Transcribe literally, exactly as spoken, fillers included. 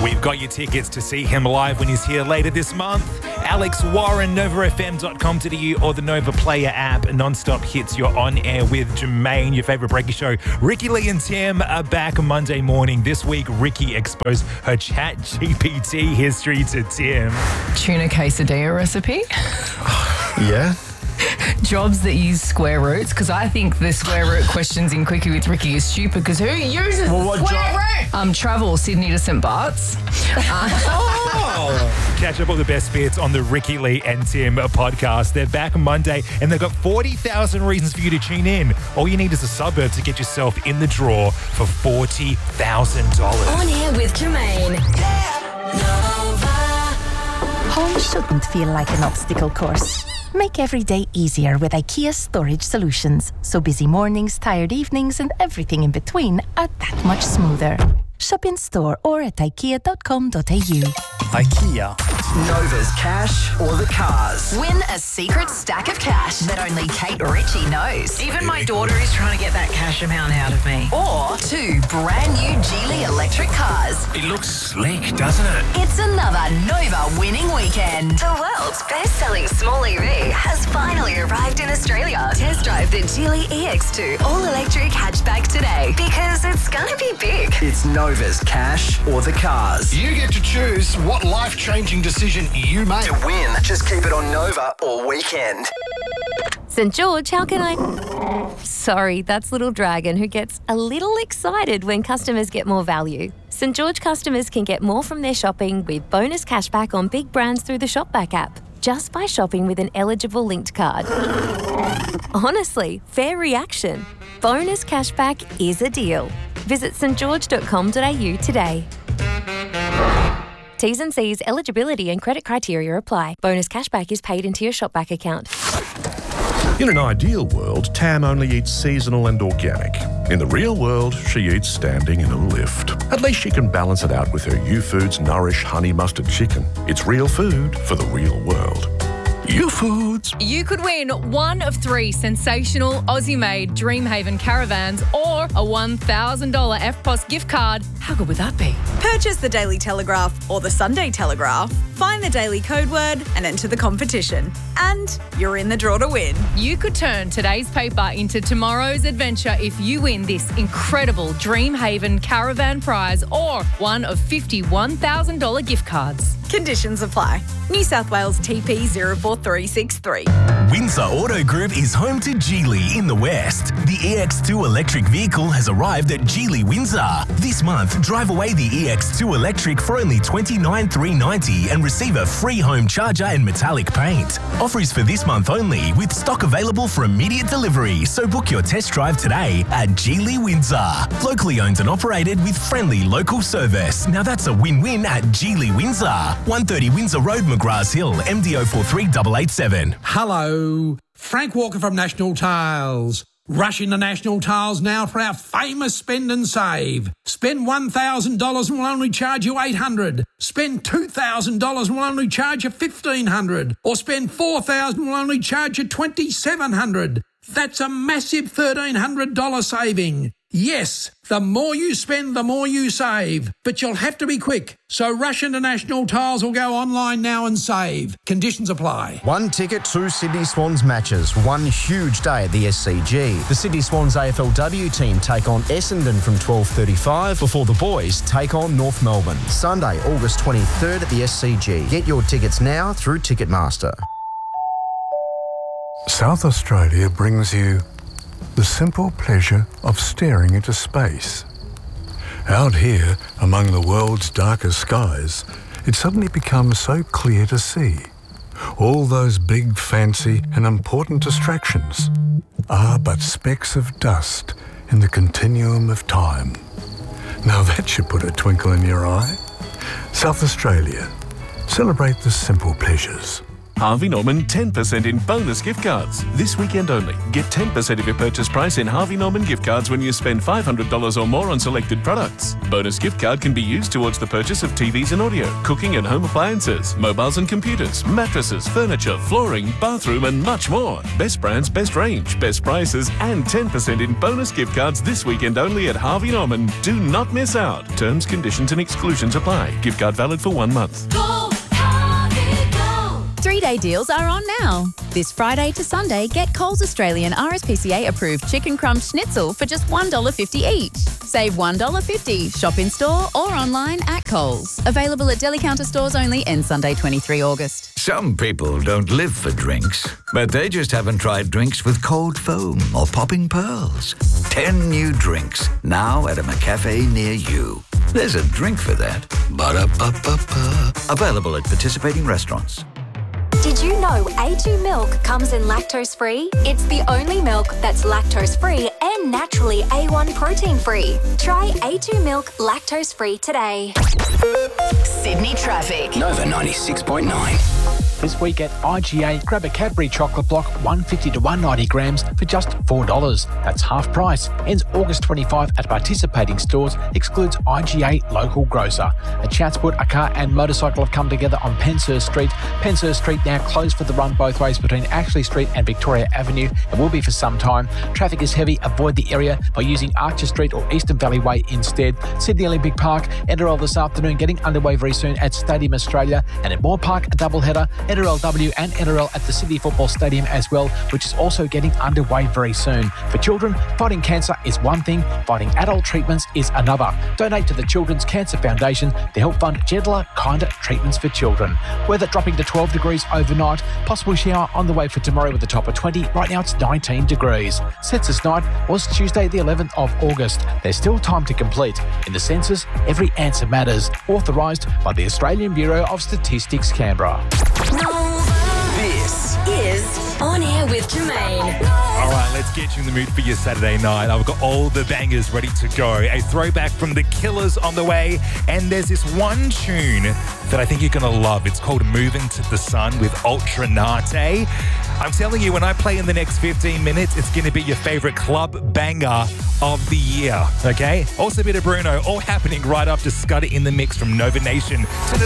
We've got your tickets to see him live when he's here later this month. Alex Warren, nova f m dot com dot a u or the Nova Player app. Non-stop hits. You're on air with Jermaine, your favourite breaking show. Ricky Lee and Tim are back Monday morning. This week, Ricky exposed her Chat G P T history to Tim. Tuna quesadilla recipe. Yeah. Jobs that use square roots, because I think the square root questions in Quickie with Ricky is stupid, because who uses Well, what square job? root? Um, travel, Sydney to Saint Bart's. Oh. Catch up all the best bits on the Ricky Lee and Tim podcast. They're back Monday and they've got forty thousand reasons for you to tune in. All you need is a suburb to get yourself in the draw for forty thousand dollars. On air with Jermaine. Home shouldn't feel like an obstacle course. Make every day easier with IKEA Storage Solutions, so busy mornings, tired evenings and everything in between are that much smoother. Shop in store or at ikea dot com dot a u. IKEA. Nova's cash or the cars. Win a secret stack of cash that only Kate Ritchie knows. Even my daughter is trying to get that cash amount out of me. Or two brand new Geely electric cars. It looks slick, doesn't it? It's another Nova winning weekend. The world's best-selling small E V has finally arrived in Australia. Test drive the Geely E X two all-electric hatchback today, because it's gonna be big. It's Nova's cash or the cars. You get to choose what life-changing decision you make. To win, just keep it on Nova all weekend. St George, how can I... Sorry, that's Little Dragon, who gets a little excited when customers get more value. St George customers can get more from their shopping with bonus cashback on big brands through the Shopback app, just by shopping with an eligible linked card. Honestly, fair reaction. Bonus cashback is a deal. Visit st george dot com dot a u today. T's and C's, eligibility and credit criteria apply. Bonus cashback is paid into your Shopback account. In an ideal world, Tam only eats seasonal and organic. In the real world, she eats standing in a lift. At least she can balance it out with her U-Foods Nourish Honey Mustard Chicken. It's real food for the real world. U-Foods. You could win one of three sensational Aussie-made Dreamhaven caravans or a one thousand dollars F P O S gift card. How good would that be? Purchase the Daily Telegraph or the Sunday Telegraph, find the daily code word and enter the competition. And you're in the draw to win. You could turn today's paper into tomorrow's adventure if you win this incredible Dreamhaven caravan prize or one of fifty-one thousand dollars gift cards. Conditions apply. New South Wales T P zero four three six three. Windsor Auto Group is home to Geely in the West. The E X two electric vehicle has arrived at Geely Windsor. This month, drive away the E X two electric for only twenty-nine thousand three hundred ninety dollars and receive a free home charger and metallic paint. Offer is for this month only, with stock available for immediate delivery, so book your test drive today at Geely Windsor. Locally owned and operated with friendly local service. Now that's a win-win at Geely Windsor. one thirty Windsor Road, McGrath Hill, M D O four three eight eight seven. Hello, Frank Walker from National Tiles. Rush into National Tiles now for our famous spend and save. Spend one thousand dollars and we'll only charge you eight hundred dollars. Spend two thousand dollars and we'll only charge you fifteen hundred dollars. Or spend four thousand dollars and we'll only charge you twenty-seven hundred dollars. That's a massive thirteen hundred dollars saving. Yes, the more you spend, the more you save. But you'll have to be quick. So rush into National Tiles or go online now and save. Conditions apply. One ticket, two Sydney Swans matches. One huge day at the S C G. The Sydney Swans A F L W team take on Essendon from twelve thirty-five before the boys take on North Melbourne. Sunday, August twenty-third at the S C G. Get your tickets now through Ticketmaster. South Australia brings you the simple pleasure of staring into space. Out here, among the world's darkest skies, it suddenly becomes so clear to see. All those big, fancy and important distractions are but specks of dust in the continuum of time. Now that should put a twinkle in your eye. South Australia. Celebrate the simple pleasures. Harvey Norman ten percent in bonus gift cards. This weekend only. Get ten percent of your purchase price in Harvey Norman gift cards when you spend five hundred dollars or more on selected products. Bonus gift card can be used towards the purchase of T Vs and audio, cooking and home appliances, mobiles and computers, mattresses, furniture, flooring, bathroom and much more. Best brands, best range, best prices and ten percent in bonus gift cards this weekend only at Harvey Norman. Do not miss out. Terms, conditions and exclusions apply. Gift card valid for one month. Go, Harvey, go. Three-day deals are on now. This Friday to Sunday, get Coles Australian R S P C A approved chicken crumb schnitzel for just one dollar fifty each. Save one dollar fifty. Shop in store or online at Coles. Available at deli counter stores only end Sunday, twenty-third of August. Some people don't live for drinks, but they just haven't tried drinks with cold foam or popping pearls. Ten new drinks, now at a McCafe near you. There's a drink for that. Ba-da-ba-ba-ba. Available at participating restaurants. Did you know A two milk comes in lactose-free? It's the only milk that's lactose-free and naturally A one protein-free. Try A two milk lactose-free today. Sydney traffic. Nova ninety-six point nine. This week at I G A, grab a Cadbury chocolate block, one fifty to one ninety grams for just four dollars. That's half price. Ends August twenty-fifth at participating stores. Excludes I G A local grocer. A Chatswood, a car and motorcycle have come together on Penshurst Street. Penshurst Street now closed for the run both ways between Ashley Street and Victoria Avenue and will be for some time. Traffic is heavy. Avoid the area by using Archer Street or Eastern Valley Way instead. Sydney Olympic Park, N R L this afternoon getting underway very soon at Stadium Australia, and at Moore Park, a doubleheader. N R L W and N R L at the Sydney Football Stadium as well, which is also getting underway very soon. For children, fighting cancer is one thing, fighting adult treatments is another. Donate to the Children's Cancer Foundation to help fund gentler, kinder treatments for children. Weather dropping to twelve degrees overnight, possible shower on the way for tomorrow with a top of twenty. Right now it's nineteen degrees. Census night was Tuesday the eleventh of August. There's still time to complete. In the census, every answer matters. Authorised by the Australian Bureau of Statistics, Canberra. This is On Air with Jermaine. All right, let's get you in the mood for your Saturday night. I've got all the bangers ready to go. A throwback from The Killers on the way. And there's this one tune that I think you're going to love. It's called Moving to the Sun with Ultra Nate. I'm telling you, when I play in the next fifteen minutes, it's going to be your favourite club banger of the year, okay? Also a bit of Bruno, all happening right after Scudder in the Mix from Nova Nation.